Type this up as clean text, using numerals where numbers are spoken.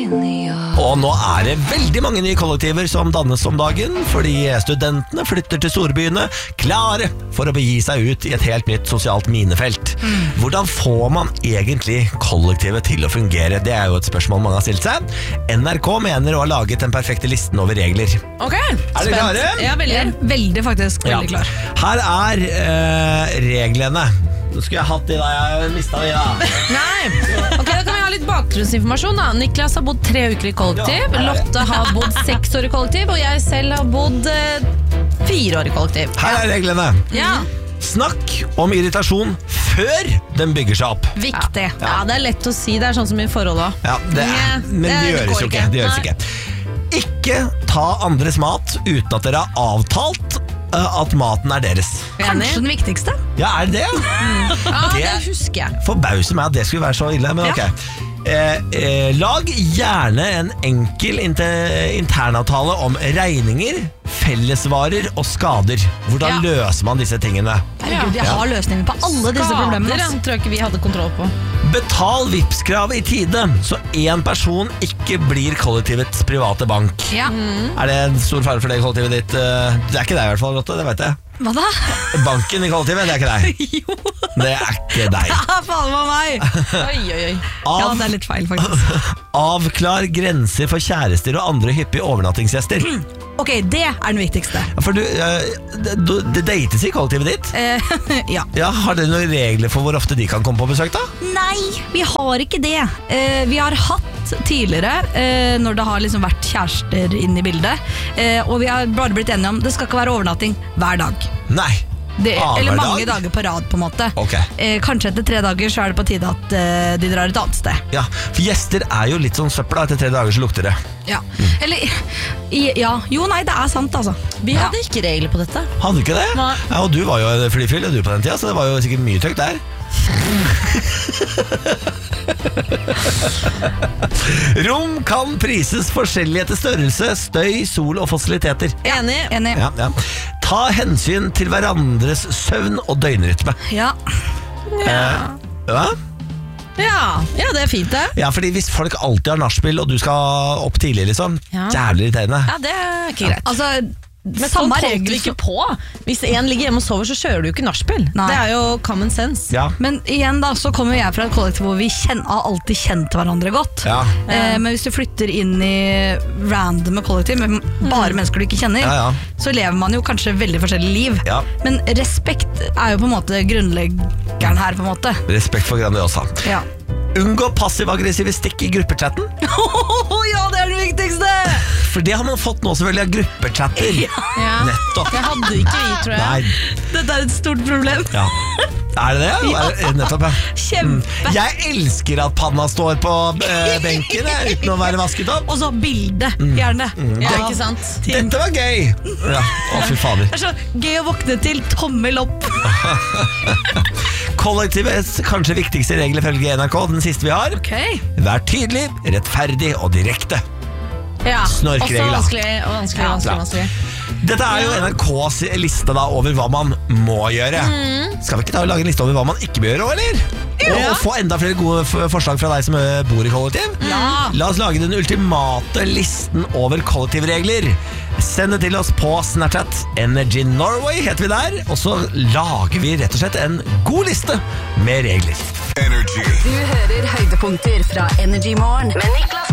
Og nå det veldig mange nye kollektiver som dannes om dagen, fordi studentene flytter til storbyene, klare for å begi seg ut i et helt nytt sosialt minefelt. Hvordan får man egentlig kollektivet til å fungere? Det jo et spørsmål mange har stilt seg. NRK mener å ha laget den perfekte listen over regler. Ok, dere klare? Ja, Veldig faktisk, veldig klar. Her reglene. Nå skulle jeg hatt de da, jeg mistet de da. Nei, ok, da kan vi ha litt bakgrunnsinformasjon da. Niklas har bodd 3 uker i kollektiv, Lotte har bodd 6 år i kollektiv, og jeg selv har bodd 4 år i kollektiv. Her reglene. Ja. Snakk om irritasjon før den bygger seg opp. Viktig. Ja, det lett å si, det sånn som i forhold da. Ja, men det gjøres jo ikke. Det gjøres ikke. Ikke ta andres mat uten at dere har avtalt at maten deres. Kanskje den viktigste? Ja, det? Ja, det husker jeg. Forbauser meg at det skulle være så ille, men ok. Lag gjerne en enkel internavtale om regninger, fellesvarer og skader. Hvordan løser man disse tingene? Herregud, jeg har løsninger på alle disse problemene. Skader tror jeg ikke vi hadde kontroll på. Betal Vipps-krav i tide, så en person ikke blir kollektivets private bank. Ja. Det en stor fare for det kollektivet ditt? Det ikke deg i hvert fall, Lotte, det vet jeg. Hva da? Banken i kollektivet, det ikke deg. Jo. Det ikke deg. Ja, faen meg meg. Oi. Ja, det litt feil faktisk. Avklar grenser for kjærester og andre hyppige overnattingsgjester. Ok, det den viktigste. For det dates i kollektivet ditt? Ja. Har dere noen regler for hvor ofte de kan komme på besøk da? Nei, vi har ikke det. Vi har hatt tidligere, når det har liksom vært kjærester inn i bildet, og vi har bare blitt enige om det skal ikke være overnatting hver dag. Nei. Eller mange dager på rad på en måte. Kanskje etter 3 dager så det på tide at de drar et annet sted. Ja, for gjester jo litt sånn søppel da. Etter 3 dager så lukter det. Ja, eller jo nei, det sant altså. Vi hadde ikke regler på dette. Hadde du ikke det? Nei. Ja, og du var jo flyfyll du på den tida, så det var jo sikkert mye tøkt der. Rom kan prises forskjellig etter størrelse, støy, sol og fasiliteter. Enig. Ja. Ta hensyn til hverandres søvn og døgnrytme. Ja. Ja, det fint det. Ja, fordi hvis folk alltid har nachspiel og du skal opp tidlig liksom, jævlig irriterende. Ja, det ikke greit. Altså, men sånn holdt vi ikke på. Hvis en ligger hjemme og sover, så kjører du jo ikke nachspiel. Det jo common sense. Ja. Men igjen da, så kommer jeg fra et kollektiv hvor vi har alltid kjent hverandre godt. Ja. Men hvis du flytter inn i random kollektiv med bare mennesker du ikke kjenner, så lever man jo kanskje veldig forskjellig liv. Ja. Men respekt jo på en måte grunnleggeren her på en måte. Respekt for Grandiosa. Ja. Unngå passiv-aggressive stikk i gruppechatten. Ja, det det viktigste! For det har man fått nå selvfølgelig av gruppechatter. Ja. Nettopp. Det hadde ikke vi, tror jeg. Nei. Dette et stort problem. Ja. Det det? Ja. Nettopp, ja. Kjempe. Jeg elsker at panna står på benken uten å være vasket opp. Og så bilde, gjerne. Ja, ikke sant? Dette var gøy. Ja. Å, fy fader. Det så gøy å våkne til tommel opp. Kollektivets kanskje viktigste regel ifølge NRK, den siste vi har. Vær tydelig, rettferdig og direkte. Ja, Snorkregler. også vanskelig. Dette jo NRKs liste da over hva man må gjøre. Skal vi ikke lage en liste over hva man ikke bør gjøre, eller? Og få enda flere gode forslag fra deg som bor i kollektiv. La oss lage den ultimate listen over kollektivregler. Send det til oss på Snapchat. Energy Norway heter vi der. Og så lager vi rett og slett en god liste med regler. Du hører høydepunkter fra Energy Morgen med Niklas